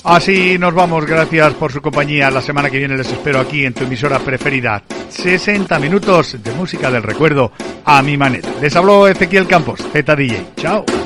Así nos vamos, gracias por su compañía. La semana que viene les espero aquí en tu emisora preferida. 60 minutos de música del recuerdo a mi manera. Les habló Ezequiel Campos, ZDJ. Chao.